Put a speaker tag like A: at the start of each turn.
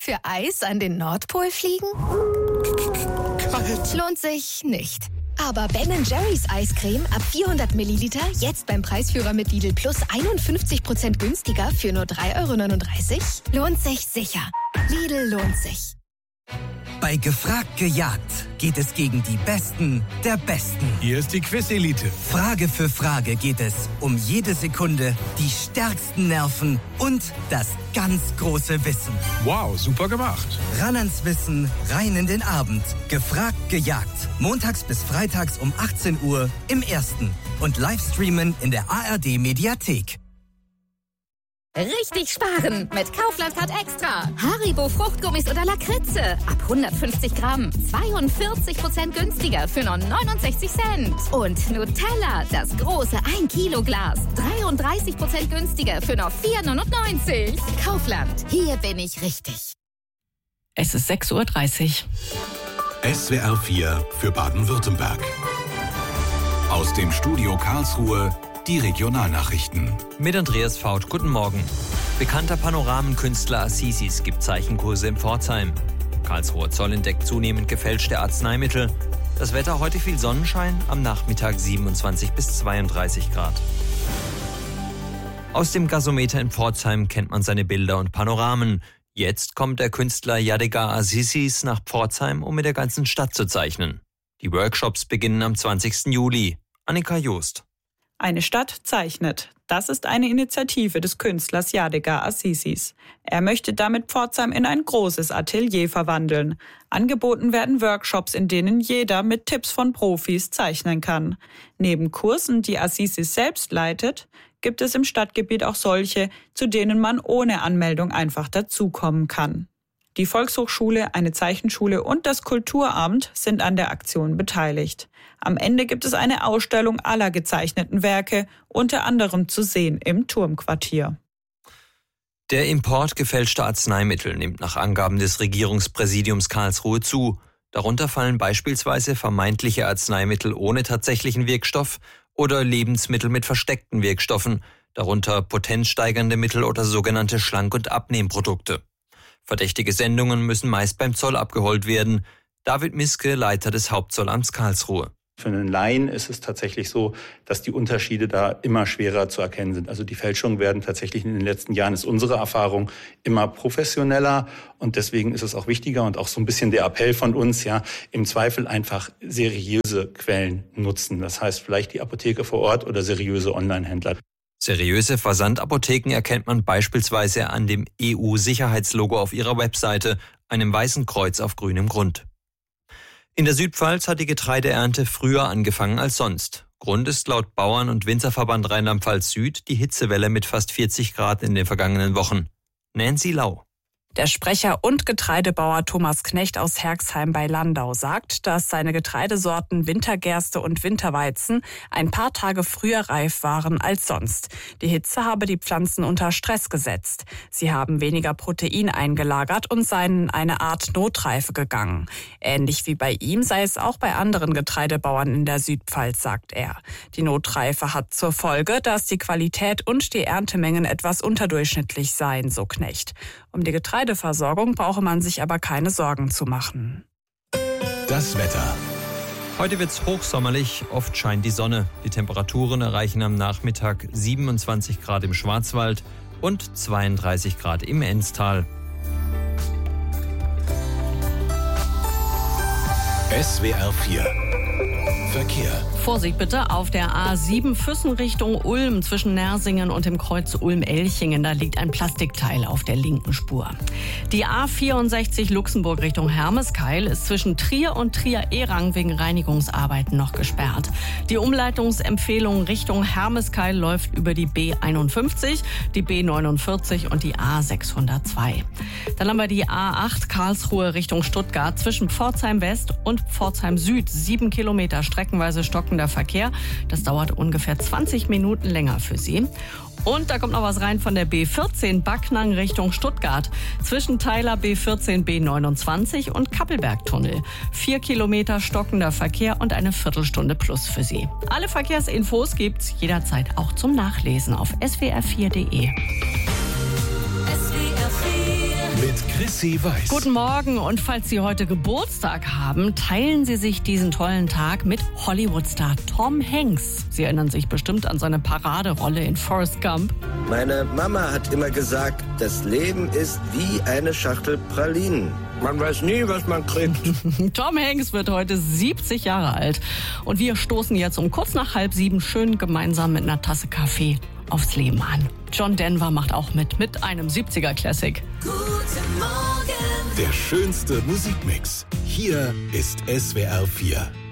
A: Für Eis an den Nordpol fliegen?
B: Kalt.
A: Lohnt sich nicht. Aber Ben & Jerry's Eiscreme ab 400 Milliliter jetzt beim Preisführer mit Lidl Plus 51% günstiger für nur 3,39 €? Lohnt sich sicher. Lidl lohnt sich.
C: Bei Gefragt gejagt geht es gegen die Besten der Besten.
D: Hier ist die Quiz-Elite.
C: Frage für Frage geht es um jede Sekunde, die stärksten Nerven und das ganz große Wissen.
D: Wow, super gemacht.
C: Ran ans Wissen, rein in den Abend. Gefragt gejagt. Montags bis freitags um 18 Uhr im Ersten. Und Livestreamen in der ARD-Mediathek.
A: Richtig sparen mit Kaufland Card Extra. Haribo Fruchtgummis oder Lakritze. Ab 150 Gramm. 42% günstiger für nur 69 Cent. Und Nutella, das große 1 Kilo Glas. 33% günstiger für nur 4,99 €. Kaufland, hier bin ich richtig.
E: Es ist 6:30 Uhr.
F: SWR 4 für Baden-Württemberg. Aus dem Studio Karlsruhe die Regionalnachrichten.
G: Mit Andreas Faut, guten Morgen. Bekannter Panoramenkünstler Assisis gibt Zeichenkurse in Pforzheim. Karlsruher Zoll entdeckt zunehmend gefälschte Arzneimittel. Das Wetter heute viel Sonnenschein, am Nachmittag 27 bis 32 Grad. Aus dem Gasometer in Pforzheim kennt man seine Bilder und Panoramen. Jetzt kommt der Künstler Yadigar Aziz nach Pforzheim, um mit der ganzen Stadt zu zeichnen. Die Workshops beginnen am 20. Juli. Annika Joost.
H: Eine Stadt zeichnet. Das ist eine Initiative des Künstlers Yadigar Aziz. Er möchte damit Pforzheim in ein großes Atelier verwandeln. Angeboten werden Workshops, in denen jeder mit Tipps von Profis zeichnen kann. Neben Kursen, die Aziz selbst leitet, gibt es im Stadtgebiet auch solche, zu denen man ohne Anmeldung einfach dazukommen kann. Die Volkshochschule, eine Zeichenschule und das Kulturamt sind an der Aktion beteiligt. Am Ende gibt es eine Ausstellung aller gezeichneten Werke, unter anderem zu sehen im Turmquartier.
G: Der Import gefälschter Arzneimittel nimmt nach Angaben des Regierungspräsidiums Karlsruhe zu. Darunter fallen beispielsweise vermeintliche Arzneimittel ohne tatsächlichen Wirkstoff oder Lebensmittel mit versteckten Wirkstoffen, darunter potenzsteigernde Mittel oder sogenannte Schlank- und Abnehmprodukte. Verdächtige Sendungen müssen meist beim Zoll abgeholt werden. David Miske, Leiter des Hauptzollamts Karlsruhe.
I: Für einen Laien ist es tatsächlich so, dass die Unterschiede da immer schwerer zu erkennen sind. Also die Fälschungen werden tatsächlich in den letzten Jahren, ist unsere Erfahrung, immer professioneller. Und deswegen ist es auch wichtiger und auch so ein bisschen der Appell von uns, ja, im Zweifel einfach seriöse Quellen nutzen. Das heißt vielleicht die Apotheke vor Ort oder seriöse Online-Händler.
G: Seriöse Versandapotheken erkennt man beispielsweise an dem EU-Sicherheitslogo auf ihrer Webseite, einem weißen Kreuz auf grünem Grund. In der Südpfalz hat die Getreideernte früher angefangen als sonst. Grund ist laut Bauern- und Winzerverband Rheinland-Pfalz Süd die Hitzewelle mit fast 40 Grad in den vergangenen Wochen. Nancy Lau.
J: Der Sprecher und Getreidebauer Thomas Knecht aus Herxheim bei Landau sagt, dass seine Getreidesorten Wintergerste und Winterweizen ein paar Tage früher reif waren als sonst. Die Hitze habe die Pflanzen unter Stress gesetzt. Sie haben weniger Protein eingelagert und seien in eine Art Notreife gegangen. Ähnlich wie bei ihm sei es auch bei anderen Getreidebauern in der Südpfalz, sagt er. Die Notreife hat zur Folge, dass die Qualität und die Erntemengen etwas unterdurchschnittlich seien, so Knecht. Um die Getreideversorgung brauche man sich aber keine Sorgen zu machen.
F: Das Wetter.
G: Heute wird's hochsommerlich, oft scheint die Sonne. Die Temperaturen erreichen am Nachmittag 27 Grad im Schwarzwald und 32 Grad im Enztal.
F: SWR 4 Verkehr.
E: Vorsicht bitte auf der A7 Füssen Richtung Ulm zwischen Nersingen und dem Kreuz Ulm-Elchingen. Da liegt ein Plastikteil auf der linken Spur. Die A64 Luxemburg Richtung Hermeskeil ist zwischen Trier und Trier-Erang wegen Reinigungsarbeiten noch gesperrt. Die Umleitungsempfehlung Richtung Hermeskeil läuft über die B51, die B49 und die A602. Dann haben wir die A8 Karlsruhe Richtung Stuttgart zwischen Pforzheim West und Pforzheim Süd. 7 Kilometer streckenweise stockender Verkehr. Das dauert ungefähr 20 Minuten länger für Sie. Und da kommt noch was rein von der B14 Backnang Richtung Stuttgart. Zwischen Teiler B14 B29 und Kappelbergtunnel. 4 Kilometer stockender Verkehr und eine Viertelstunde plus für Sie. Alle Verkehrsinfos gibt's jederzeit auch zum Nachlesen auf swr4.de.
F: Mit Jesse weiß.
E: Guten Morgen, und falls Sie heute Geburtstag haben, teilen Sie sich diesen tollen Tag mit Hollywood-Star Tom Hanks. Sie erinnern sich bestimmt an seine Paraderolle in Forrest Gump.
K: Meine Mama hat immer gesagt, das Leben ist wie eine Schachtel Pralinen. Man weiß nie, was man kriegt.
E: Tom Hanks wird heute 70 Jahre alt. Und wir stoßen jetzt um kurz nach 6:30 schön gemeinsam mit einer Tasse Kaffee aufs Leben an. John Denver macht auch mit einem 70er-Classic.
F: Der schönste Musikmix. Hier ist SWR 4.